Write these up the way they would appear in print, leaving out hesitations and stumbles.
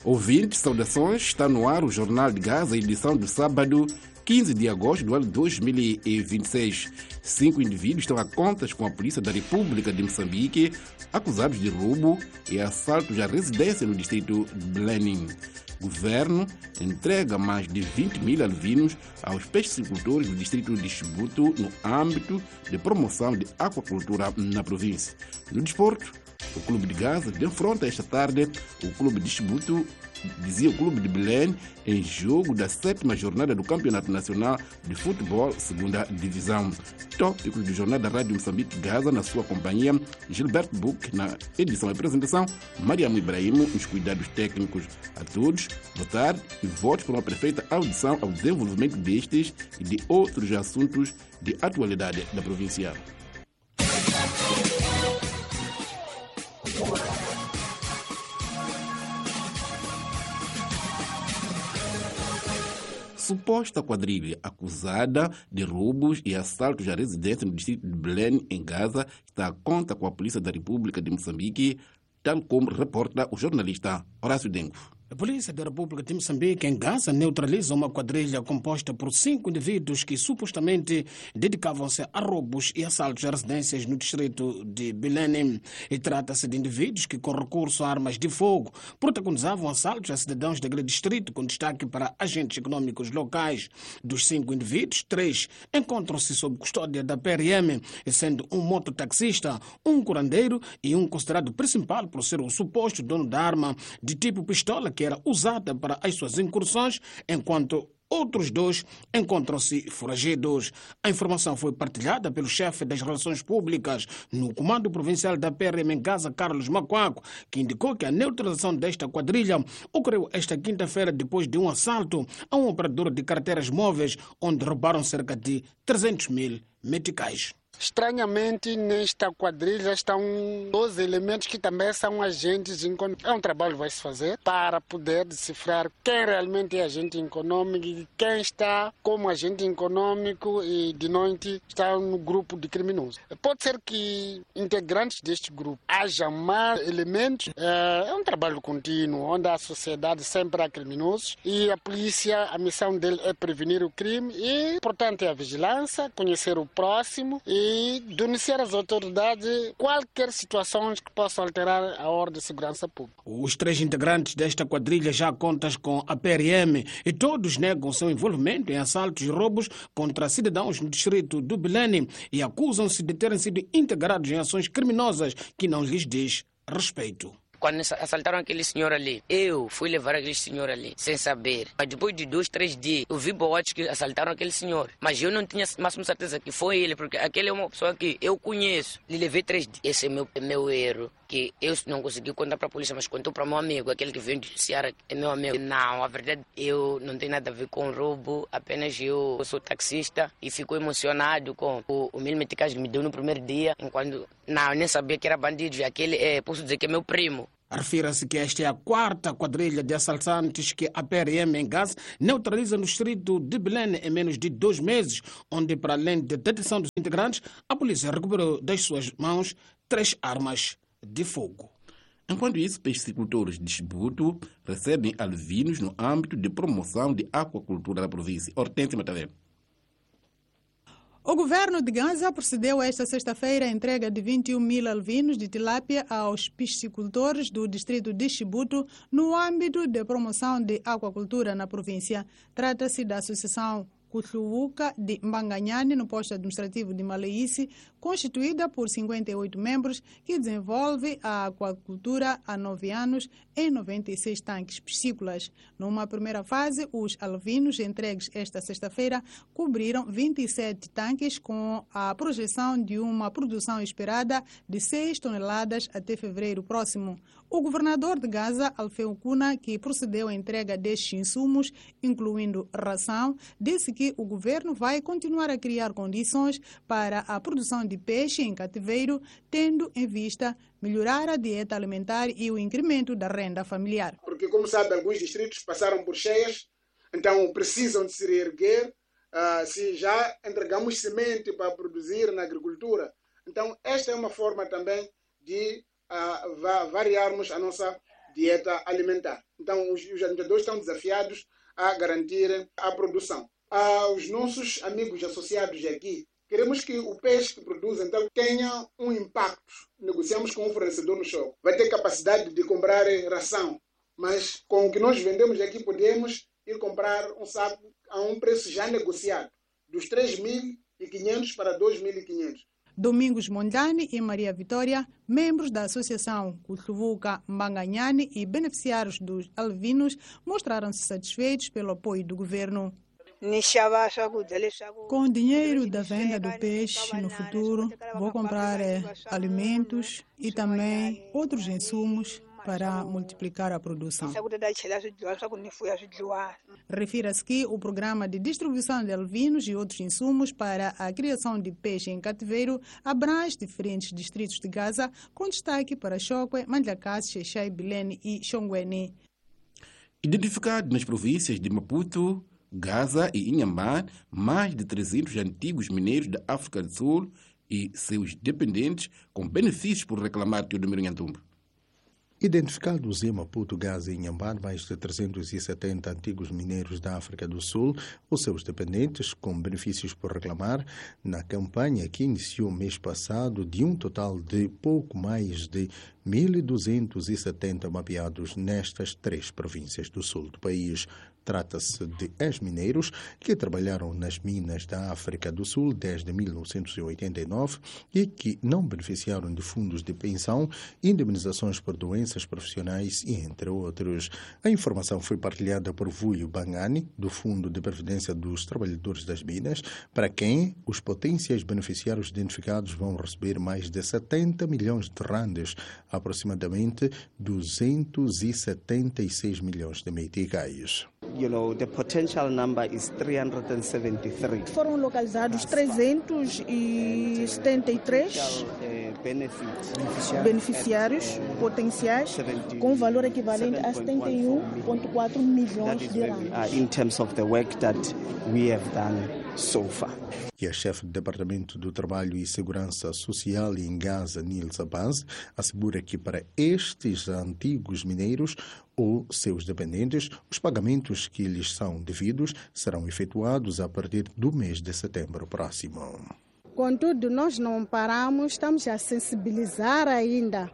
Ouvintes, saudações, está no ar o Jornal de Gaza, edição do sábado 15 de agosto do ano 2026. 5 indivíduos estão a contas com a Polícia da República de Moçambique, acusados de roubo e assaltos à residência no distrito de Belém. O governo entrega mais de 20 mil alvinos aos piscicultores do distrito de Chibuto no âmbito de promoção de aquacultura na província. No desporto, o Clube de Gaza defronta esta tarde o Clube de Chibuto, dizia o Clube de Belém, em jogo da 7ª jornada do Campeonato Nacional de Futebol, 2ª Divisão. Tópicos do Jornal da Rádio Moçambique Gaza, na sua companhia, Gilberto Buc, na edição e apresentação, Mariamo Ibrahim, nos cuidados técnicos. A todos, boa tarde e votos por uma perfeita audição ao desenvolvimento destes e de outros assuntos de atualidade da província. Suposta quadrilha acusada de roubos e assaltos à residência no distrito de Belém, em Gaza, está a conta com a Polícia da República de Moçambique, tal como reporta o jornalista Horácio Dengo. A Polícia da República de Moçambique, em Gaza, neutraliza uma quadrilha composta por 5 indivíduos que supostamente dedicavam-se a roubos e assaltos a residências no distrito de Belém. E trata-se de indivíduos que, com recurso a armas de fogo, protagonizavam assaltos a cidadãos daquele distrito, com destaque para agentes econômicos locais. Dos 5 indivíduos, 3 encontram-se sob custódia da PRM, sendo um mototaxista, um curandeiro e um considerado principal por ser o suposto dono da arma de tipo pistola que era usada para as suas incursões, enquanto outros 2 encontram-se foragidos. A informação foi partilhada pelo chefe das relações públicas no Comando Provincial da PRM em Gaza, Carlos Macuaco, que indicou que a neutralização desta quadrilha ocorreu esta quinta-feira depois de um assalto a um operador de carteiras móveis, onde roubaram cerca de 300 mil meticais. Estranhamente, nesta quadrilha estão 12 elementos que também são agentes econômicos. É um trabalho que vai se fazer para poder decifrar quem realmente é agente econômico e quem está como agente econômico e de noite está no grupo de criminosos. Pode ser que integrantes deste grupo hajam mais elementos. É um trabalho contínuo, onde a sociedade sempre há criminosos e a polícia, a missão dele é prevenir o crime e, portanto, é a vigilância, conhecer o próximo e denunciar às autoridades qualquer situação que possa alterar a ordem de segurança pública. Os 3 integrantes desta quadrilha já contam com a PRM e todos negam seu envolvimento em assaltos e roubos contra cidadãos no distrito do Belém e acusam-se de terem sido integrados em ações criminosas que não lhes diz respeito. Quando assaltaram aquele senhor ali, eu fui levar aquele senhor ali, sem saber. Mas depois de 2, 3 dias, eu vi boatos que assaltaram aquele senhor. Mas eu não tinha máxima certeza que foi ele, porque aquele é uma pessoa que eu conheço. Lhe levei 3 dias. Esse é meu erro, que eu não consegui contar para a polícia, mas contou para meu amigo, aquele que veio denunciar é meu amigo. Não, a verdade, eu não tenho nada a ver com roubo, apenas eu sou taxista e fico emocionado com o mil meticais que me deu no primeiro dia, enquanto não, eu nem sabia que era bandido. Aquele, posso dizer que é meu primo. Refira-se que esta é a 4ª quadrilha de assaltantes que a PRM em Gaza neutraliza no distrito de Belém em menos de 2 meses, onde, para além da detenção dos integrantes, a polícia recuperou das suas mãos 3 armas de fogo. Enquanto isso, piscicultores de Chibuto recebem alvinos no âmbito de promoção de aquacultura da província. Hortência Matavé. O governo de Gaza procedeu esta sexta-feira à entrega de 21 mil alvinos de tilápia aos piscicultores do distrito de Chibuto no âmbito de promoção de aquacultura na província. Trata-se da Associação Kutluuka de Mbanganhane, no posto administrativo de Maleice, constituída por 58 membros, que desenvolve a aquacultura há 9 anos em 96 tanques piscícolas. Numa primeira fase, os alvinos entregues esta sexta-feira cobriram 27 tanques, com a projeção de uma produção esperada de 6 toneladas até fevereiro próximo. O governador de Gaza, Alfeu Kuna, que procedeu à entrega destes insumos, incluindo ração, disse que o governo vai continuar a criar condições para a produção de peixe em cativeiro, tendo em vista melhorar a dieta alimentar e o incremento da renda familiar. Porque, como sabe, alguns distritos passaram por cheias, então precisam de se reerguer. Se já entregamos semente para produzir na agricultura, então esta é uma forma também de variarmos a nossa dieta alimentar. Então, os alimentadores estão desafiados a garantir a produção. Aos nossos amigos associados aqui, queremos que o peixe que produz, então, tenha um impacto. Negociamos com o fornecedor no show. Vai ter capacidade de comprar ração, mas com o que nós vendemos aqui, podemos ir comprar um saco a um preço já negociado, dos 3.500 para 2.500. Domingos Mondlane e Maria Vitória, membros da Associação Kutluvuka Mbanganyani e beneficiários dos alvinos, mostraram-se satisfeitos pelo apoio do governo. Com o dinheiro da venda do peixe no futuro, vou comprar alimentos e também outros insumos para multiplicar a produção. Refira-se que o programa de distribuição de alvinos e outros insumos para a criação de peixe em cativeiro abrange diferentes distritos de Gaza, com destaque para Chokwe, Mandlakazi, Xai-Xai, Bilene e Xongweni. Identificado nas províncias de Maputo, Gaza e Inhambane, mais de 300 antigos mineiros da África do Sul e seus dependentes com benefícios por reclamar do número Nhantumbo. Identificados em Maputo, Gaza e Inhambane, mais de 370 antigos mineiros da África do Sul, ou seus dependentes, com benefícios por reclamar, na campanha que iniciou mês passado, de um total de pouco mais de 1.270 mapeados nestas 3 províncias do sul do país. Trata-se de ex-mineiros que trabalharam nas minas da África do Sul desde 1989 e que não beneficiaram de fundos de pensão, indemnizações por doenças profissionais e entre outros. A informação foi partilhada por Vuyo Bangani, do Fundo de Previdência dos Trabalhadores das Minas, para quem os potenciais beneficiários identificados vão receber mais de 70 milhões de randes, aproximadamente 276 milhões de meticais. The potential number is 373. Foram localizados 373 beneficiários potenciais com valor equivalente a 71,4 milhões de randes. In terms of the work that we have done so far. E a chefe do Departamento do Trabalho e Segurança Social em Gaza, Nils Abbas, assegura que para estes antigos mineiros ou seus dependentes, os pagamentos que lhes são devidos serão efetuados a partir do mês de setembro próximo. Contudo, nós não paramos, estamos a sensibilizar ainda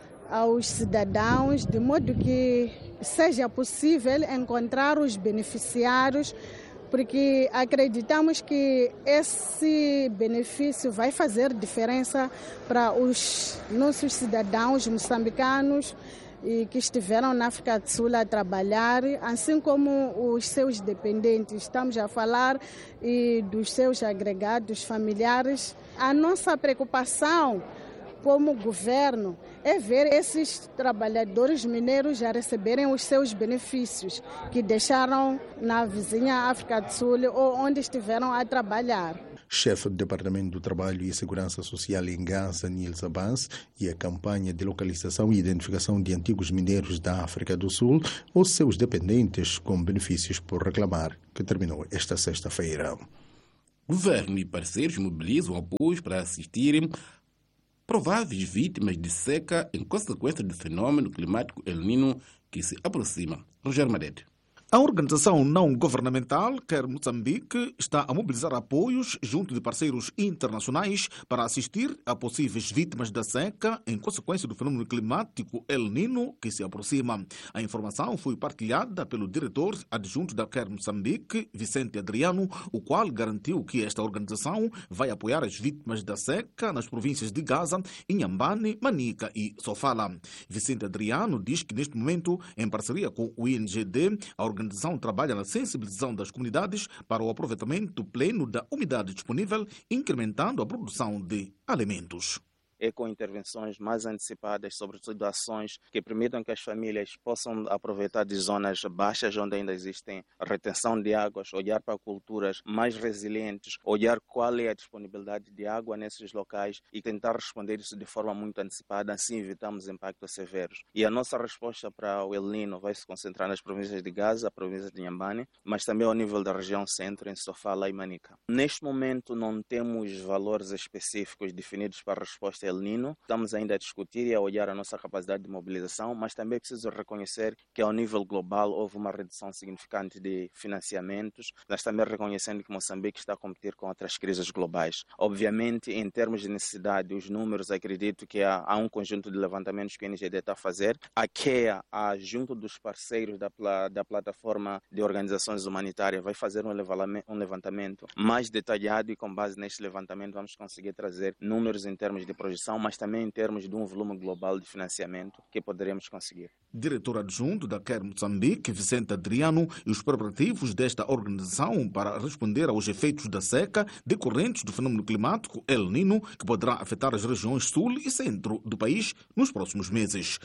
aos cidadãos, de modo que seja possível encontrar os beneficiários, porque acreditamos que esse benefício vai fazer diferença para os nossos cidadãos moçambicanos e que estiveram na África do Sul a trabalhar, assim como os seus dependentes. Estamos a falar dos seus agregados familiares. A nossa preocupação como governo é ver esses trabalhadores mineiros já receberem os seus benefícios que deixaram na vizinha África do Sul ou onde estiveram a trabalhar. Chefe do Departamento do Trabalho e Segurança Social em Gaza, Nils Abbas, e a campanha de localização e identificação de antigos mineiros da África do Sul ou seus dependentes com benefícios por reclamar, que terminou esta sexta-feira. Governo e parceiros mobilizam apoios para assistirem prováveis vítimas de seca em consequência do fenômeno climático El Niño que se aproxima. Rogério Madede. A organização não governamental Quer Moçambique está a mobilizar apoios junto de parceiros internacionais para assistir a possíveis vítimas da seca em consequência do fenômeno climático El Niño que se aproxima. A informação foi partilhada pelo diretor adjunto da Quer Moçambique, Vicente Adriano, o qual garantiu que esta organização vai apoiar as vítimas da seca nas províncias de Gaza, Inhambane, Manica e Sofala. Vicente Adriano diz que neste momento, em parceria com o INGD, a organização trabalha na sensibilização das comunidades para o aproveitamento pleno da umidade disponível, incrementando a produção de alimentos. E com intervenções mais antecipadas sobre situações que permitam que as famílias possam aproveitar de zonas baixas onde ainda existem retenção de águas, olhar para culturas mais resilientes, olhar qual é a disponibilidade de água nesses locais e tentar responder isso de forma muito antecipada, assim evitamos impactos severos. E a nossa resposta para o El Niño vai se concentrar nas províncias de Gaza, a província de Inhambane, mas também ao nível da região centro, em Sofala e Manica. Neste momento não temos valores específicos definidos para a resposta El Nino. Estamos ainda a discutir e a olhar a nossa capacidade de mobilização, mas também é preciso reconhecer que ao nível global houve uma redução significante de financiamentos, mas também reconhecendo que Moçambique está a competir com outras crises globais. Obviamente, em termos de necessidade, os números, acredito que há um conjunto de levantamentos que o NGD está a fazer. A CEA, junto dos parceiros da plataforma de organizações humanitárias, vai fazer um levantamento mais detalhado e com base neste levantamento vamos conseguir trazer números em termos de projeção, mas também em termos de um volume global de financiamento que poderemos conseguir. Diretor adjunto da CARE Moçambique, Vicente Adriano, e os preparativos desta organização para responder aos efeitos da seca decorrentes do fenômeno climático El Nino, que poderá afetar as regiões sul e centro do país nos próximos meses.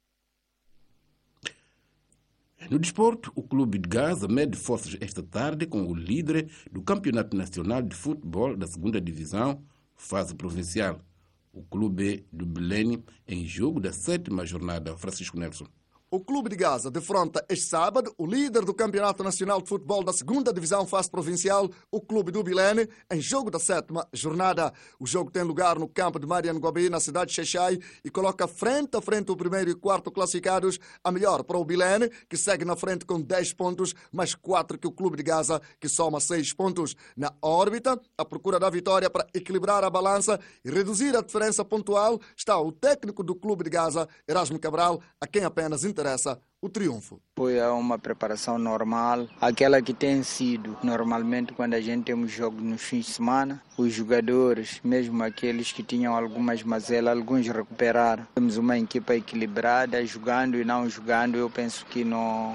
No desporto, o Clube de Gaza mede forças esta tarde com o líder do Campeonato Nacional de Futebol da 2ª Divisão, fase provincial. O Clube do Belém em jogo da 7ª jornada. Francisco Nelson. O Clube de Gaza defronta este sábado o líder do Campeonato Nacional de Futebol da 2ª Divisão Fase Provincial, o Clube do Bilene, em jogo da 7ª jornada. O jogo tem lugar no campo de Mariano Guabi, na cidade de Xai, e coloca frente a frente o primeiro e quarto classificados, a melhor para o Bilene, que segue na frente com 10 pontos, mais 4 que o Clube de Gaza, que soma 6 pontos. Na órbita, à procura da vitória para equilibrar a balança e reduzir a diferença pontual, está o técnico do Clube de Gaza, Erasmo Cabral, a quem apenas interessa o triunfo. Foi uma preparação normal, aquela que tem sido normalmente quando a gente tem um jogo nos fins de semana. Os jogadores, mesmo aqueles que tinham algumas mazelas, alguns recuperaram. Temos uma equipa equilibrada, jogando e não jogando. Eu penso que não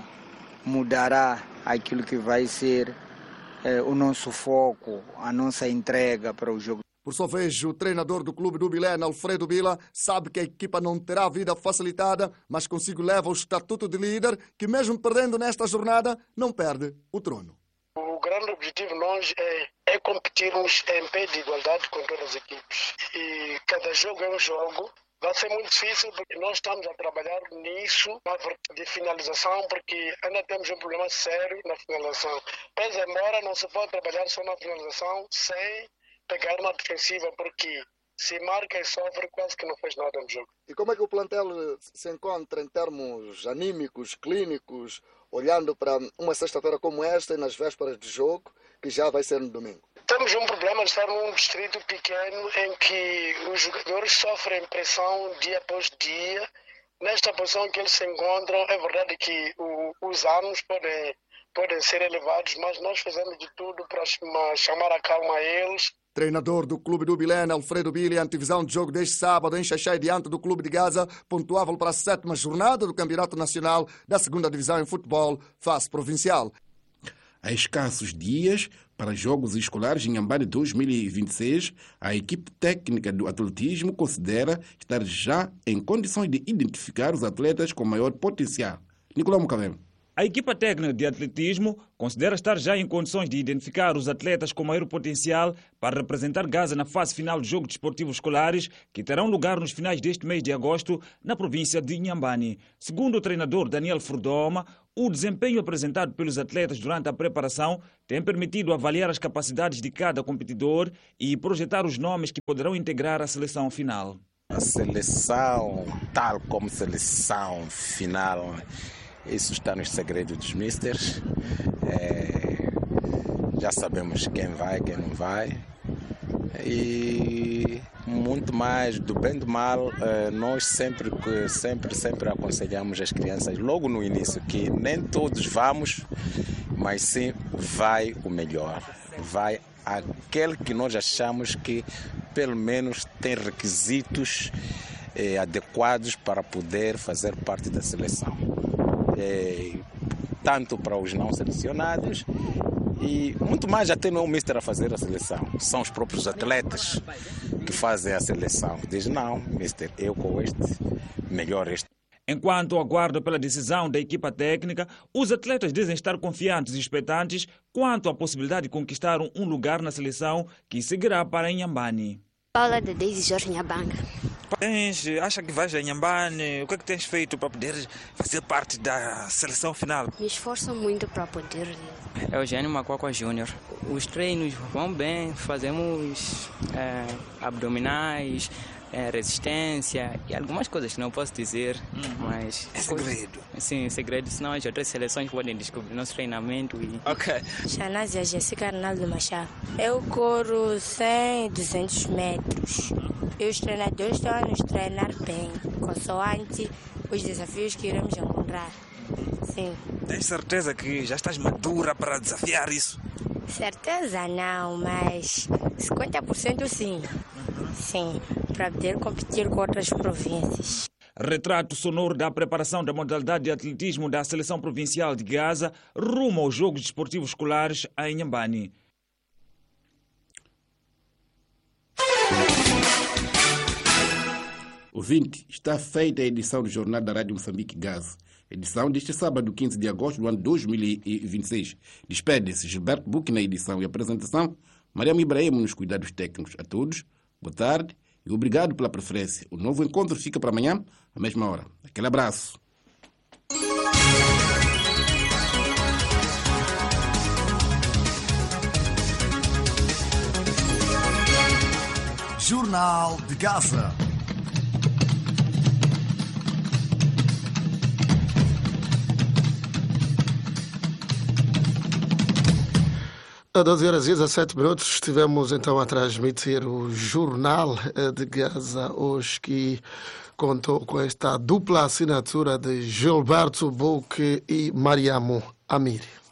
mudará aquilo que vai ser o nosso foco, a nossa entrega para o jogo. Por sua vez, o treinador do Clube do Bilene, Alfredo Bila, sabe que a equipa não terá vida facilitada, mas consigo leva o estatuto de líder, que mesmo perdendo nesta jornada, não perde o trono. O grande objetivo nós é competirmos em pé de igualdade com todas as equipes. E cada jogo é um jogo. Vai ser muito difícil porque nós estamos a trabalhar nisso, de finalização, porque ainda temos um problema sério na finalização. Mas embora não se pode trabalhar só na finalização sem pegar na defensiva, porque se marca e sofre, quase que não fez nada no jogo. E como é que o plantel se encontra em termos anímicos, clínicos, olhando para uma sexta-feira como esta e nas vésperas de jogo, que já vai ser no domingo? Temos um problema de estar num distrito pequeno em que os jogadores sofrem pressão dia após dia. Nesta posição que eles se encontram, é verdade que os anos podem ser elevados, mas nós fazemos de tudo para chamar a calma a eles. Treinador do Clube do Bilene, Alfredo Billy, antevisão de jogo deste sábado em Xai diante do Clube de Gaza, pontuável para a 7ª jornada do Campeonato Nacional da 2ª Divisão em Futebol, fase provincial. Há escassos dias para Jogos Escolares em Inhambane 2026, a equipe técnica do atletismo considera estar já em condições de identificar os atletas com maior potencial. Nicolau Mucavelo. A equipa técnica de atletismo considera estar já em condições de identificar os atletas com maior potencial para representar Gaza na fase final de Jogos Desportivos Escolares, que terão lugar nos finais deste mês de agosto na província de Inhambane. Segundo o treinador Daniel Furdoma, o desempenho apresentado pelos atletas durante a preparação tem permitido avaliar as capacidades de cada competidor e projetar os nomes que poderão integrar a seleção final. A seleção, tal como seleção final, isso está nos segredos dos misters. Já sabemos quem vai, quem não vai. E muito mais, do bem e do mal, nós sempre aconselhamos as crianças, logo no início, que nem todos vamos, mas sim vai o melhor. Vai aquele que nós achamos que pelo menos tem requisitos adequados para poder fazer parte da seleção. Tanto para os não selecionados e muito mais, até não é o mister a fazer a seleção, são os próprios atletas que fazem a seleção. Diz não, mister, eu com este, melhor este. Enquanto aguardam pela decisão da equipa técnica, os atletas dizem estar confiantes e expectantes quanto à possibilidade de conquistar um lugar na seleção que seguirá para Inhambane. Paula de Deise Jorge Inhabanga. Acha que vais a Inhambane? O que é que tens feito para poder fazer parte da seleção final? Me esforço muito para poder. É Eugênio Macuacua Júnior. Os treinos vão bem, fazemos abdominais, resistência e algumas coisas que não posso dizer, mas... É segredo? Sim, segredo, senão as outras seleções podem descobrir nosso treinamento e... Ok. Xanásia Jéssica Arnaldo Machado. Eu corro 100 e 200 metros. E os treinadores estão a nos treinar bem, consoante os desafios que iremos encontrar. Sim. Tens certeza que já estás madura para desafiar isso? Certeza não, mas 50% sim. Sim, para poder competir com outras províncias. Retrato sonoro da preparação da modalidade de atletismo da Seleção Provincial de Gaza rumo aos Jogos Desportivos Escolares em Inhambane. Ouvinte, está feita a edição do Jornal da Rádio Moçambique Gaza. Edição deste sábado, 15 de agosto do ano 2026. Despede-se Gilberto Buque na edição e apresentação. Mariam Ibrahim nos cuidados técnicos. A todos, boa tarde e obrigado pela preferência. O novo encontro fica para amanhã, à mesma hora. Aquele abraço. Jornal de Gaza. A 12h17 estivemos então a transmitir o Jornal de Gaza hoje, que contou com esta dupla assinatura de Gilberto Buque e Mariamo Amiri.